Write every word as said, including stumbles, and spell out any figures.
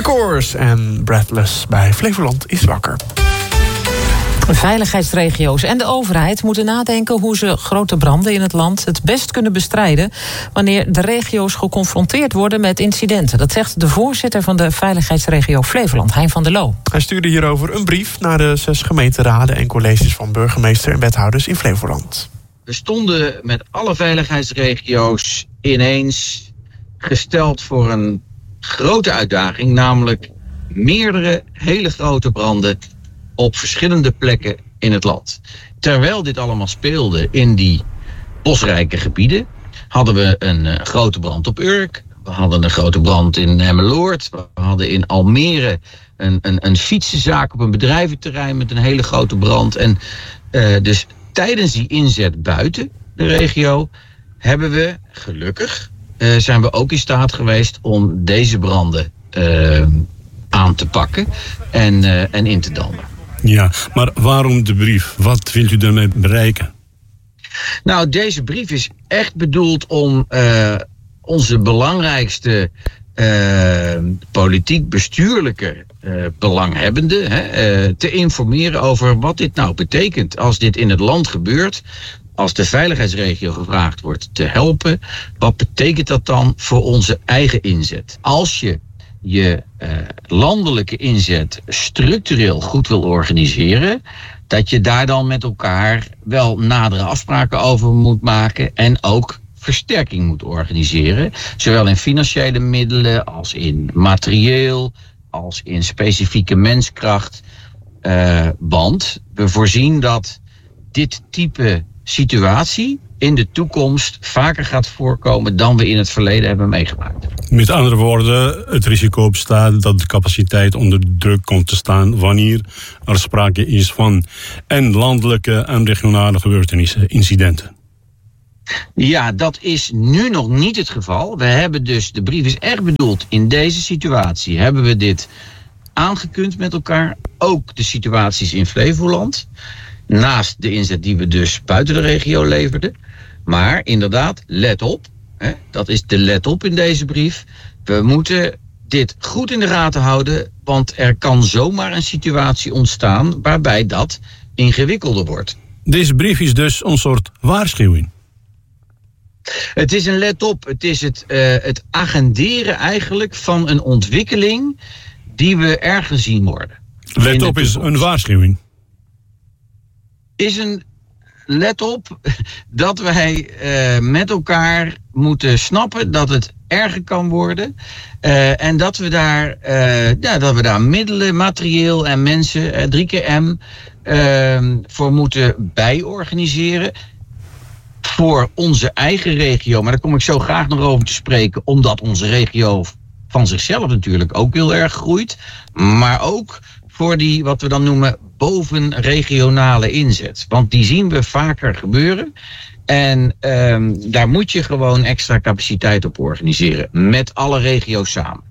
Course en Breathless bij Flevoland is wakker. Veiligheidsregio's en de overheid moeten nadenken hoe ze grote branden in het land het best kunnen bestrijden wanneer de regio's geconfronteerd worden met incidenten. Dat zegt de voorzitter van de Veiligheidsregio Flevoland, Hein van der Loo. Hij stuurde hierover een brief naar de zes gemeenteraden en colleges van burgemeester en wethouders in Flevoland. We stonden met alle veiligheidsregio's ineens gesteld voor een grote uitdaging, namelijk meerdere hele grote branden op verschillende plekken in het land. Terwijl dit allemaal speelde in die bosrijke gebieden, hadden we een uh, grote brand op Urk. We hadden een grote brand in Emmeloord. We hadden in Almere een, een, een fietsenzaak op een bedrijventerrein met een hele grote brand. En uh, dus tijdens die inzet buiten de regio hebben we gelukkig, uh, zijn we ook in staat geweest om deze branden uh, aan te pakken en, uh, en in te dammen. Ja, maar waarom de brief? Wat wilt u daarmee bereiken? Nou, deze brief is echt bedoeld om uh, onze belangrijkste uh, politiek-bestuurlijke uh, belanghebbenden hè, uh, te informeren over wat dit nou betekent als dit in het land gebeurt. Als de veiligheidsregio gevraagd wordt te helpen, wat betekent dat dan voor onze eigen inzet? Als je je uh, landelijke inzet structureel goed wil organiseren, dat je daar dan met elkaar wel nadere afspraken over moet maken en ook versterking moet organiseren. Zowel in financiële middelen als in materieel, als in specifieke menskracht. Uh, want we voorzien dat dit type situatie in de toekomst vaker gaat voorkomen dan we in het verleden hebben meegemaakt. Met andere woorden, het risico bestaat dat de capaciteit onder druk komt te staan wanneer er sprake is van en landelijke en regionale gebeurtenissen, incidenten. Ja, dat is nu nog niet het geval. We hebben dus, de brief is echt bedoeld, in deze situatie hebben we dit aangekund met elkaar. Ook de situaties in Flevoland. Naast de inzet die we dus buiten de regio leverden. Maar inderdaad, let op. Hè, dat is de let op in deze brief. We moeten dit goed in de gaten houden. Want er kan zomaar een situatie ontstaan waarbij dat ingewikkelder wordt. Deze brief is dus een soort waarschuwing. Het is een let op. Het is het, uh, het agenderen eigenlijk van een ontwikkeling die we ergens zien worden. Let op is een waarschuwing. Is een let op dat wij uh, met elkaar moeten snappen dat het erger kan worden. Uh, en dat we, daar, uh, ja, dat we daar middelen, materieel en mensen, uh, drie keer M, uh, voor moeten bijorganiseren. Voor onze eigen regio, maar daar kom ik zo graag nog over te spreken, omdat onze regio van zichzelf natuurlijk ook heel erg groeit. Maar ook voor die, wat we dan noemen, bovenregionale inzet. Want die zien we vaker gebeuren. En um, daar moet je gewoon extra capaciteit op organiseren. Met alle regio's samen.